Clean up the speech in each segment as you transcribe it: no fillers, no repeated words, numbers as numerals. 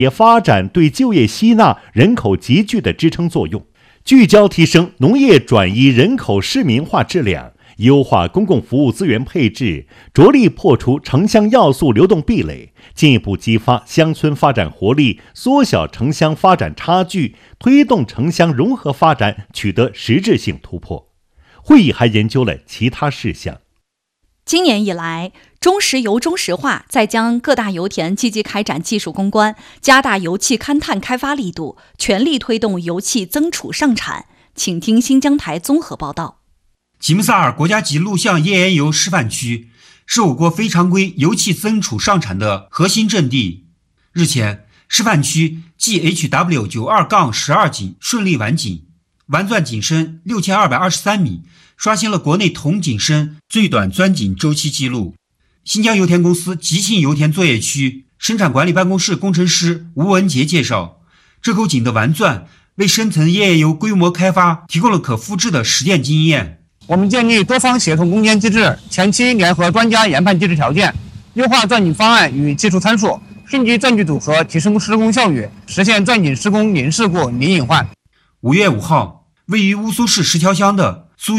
也发展对就业吸纳人口集聚的支撑作用，聚焦提升农业转移人口市民化质量，优化公共服务资源配置，着力破除城乡要素流动壁垒，进一步激发乡村发展活力，缩小城乡发展差距，推动城乡融合发展取得实质性突破。会议还研究了其他事项。 今年以来，中石油、中石化在将各大油田积极开展技术攻关，加大油气勘探开发力度，全力推动油气增储上产。请听新疆台综合报道。 吉木萨尔国家级陆相页岩油示范区是我国非常规油气增储上产的核心阵地。日前，示范区 GHW92-12 井顺利完井，完钻井深6223米，刷新了国内同井深最短钻井周期记录。新疆油田公司吉庆油田作业区生产管理办公室工程师吴文杰介绍，这口井的完钻为深层页岩油规模开发提供了可复制的实践经验。 我们建立多方协同攻坚机制，前期联合专家研判技术条件，优化钻井方案与技术参数，升级钻具组合，提升施工效率，实现钻井施工零事故、零隐患。 5月5号，位于乌苏市石条乡的苏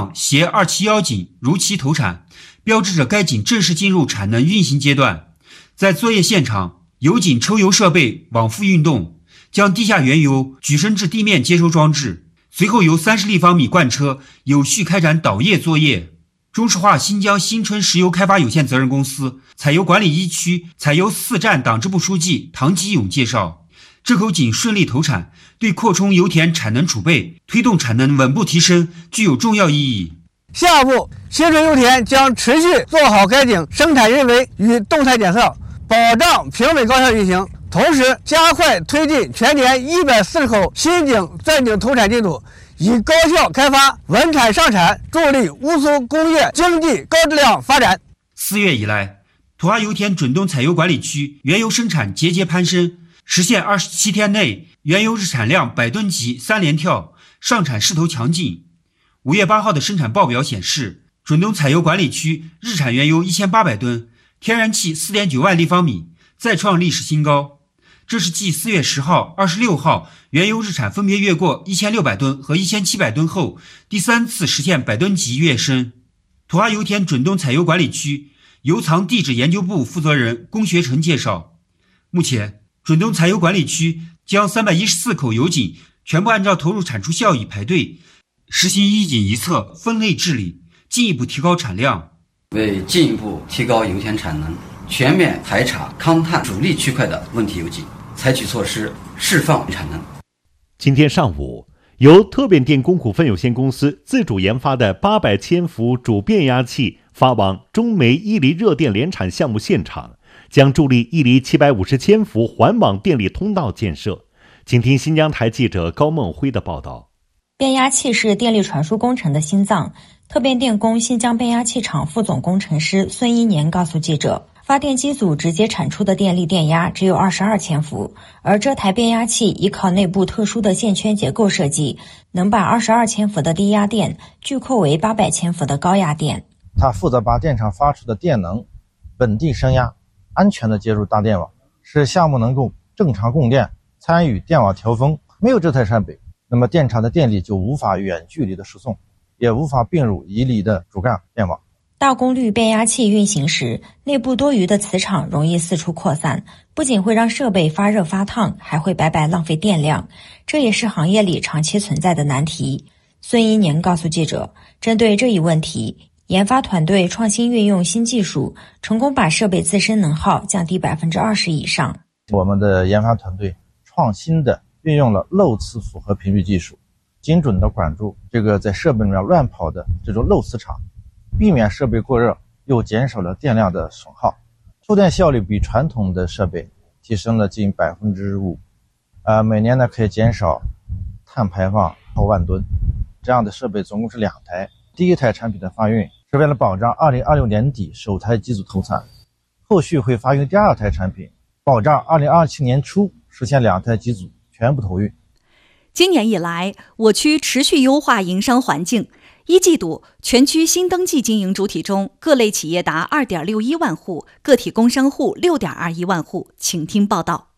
1-271井如期投产，标志着该井正式进入产能运行阶段。在作业现场，油井抽油设备往复运动，将地下原油举升至地面接收装置，随后由30立方米罐车有序开展导液作业。中石化新疆新春石油开发有限责任公司采油管理一区采油4站党支部书记唐基勇介绍，这口井顺利投产，对扩充油田产能储备、推动产能稳步提升具有重要意义。 下一步，新春油田将持续做好该井生产运维与动态检测，保障平稳高效运行，同时加快推进全年140口新井钻井投产进度，以高效开发稳产上产，助力乌苏工业经济高质量发展。 4月以来，图哈油田准东采油管理区原油生产节节攀升，实现27天内原油日产量100吨级3连跳，上产势头强劲。5月8号的生产报表显示，准东采油管理区日产原油1800吨，天然气4.9万立方米，再创历史新高。这是继4月10号、26号原油日产分别越过1600吨和1700吨后，第3次实现100吨级跃升。图哈油田准东采油管理区油藏地质研究部负责人龚学成介绍，目前准东采油管理区将314口油井全部按照投入产出效益排队，实行一井一测分类治理，进一步提高产量。 为进一步提高油田产能，全面排查勘探主力区块的问题油井，采取措施释放产能。 今天上午，由特变电工股份有限公司自主研发的800千伏主变压器发往中煤伊犁热电联产项目现场，将助力伊犁750千伏环网电力通道建设。请听新疆台记者高梦辉的报道。 变压器是电力传输工程的心脏。特变电工新疆变压器厂副总工程师孙一年告诉记者，发电机组直接产出的电力电压只有22千伏，而这台变压器依靠内部特殊的线圈结构设计，能把22千伏的低压电聚扣为800千伏的高压电。 它负责把电厂发出的电能稳定升压，安全地接入大电网，使项目能够正常供电，参与电网调峰。没有这台设备，那么电厂的电力就无法远距离的输送，也无法并入伊犁的主干电网。 大功率变压器运行时，内部多余的磁场容易四处扩散，不仅会让设备发热发烫，还会白白浪费电量，这也是行业里长期存在的难题。孙一年告诉记者，针对这一问题，研发团队创新运用新技术，成功把设备自身能耗降低20%以上。 我们的研发团队创新的运用了漏磁复合频率技术，精准地管住这个在设备里面乱跑的这种漏磁场，避免设备过热，又减少了电量的损耗，出电效率比传统的设备提升了近5%，每年呢可以减少碳排放超万吨。这样的设备总共是2台，第一台产品的发运是为了保障2026年底首台机组投产，后续会发运第2台产品，保障2027年初实现2台机组全部投运。 今年以来，我区持续优化营商环境。一季度，全区新登记经营主体中，各类企业达2.61万户，个体工商户6.21万户。请听报道。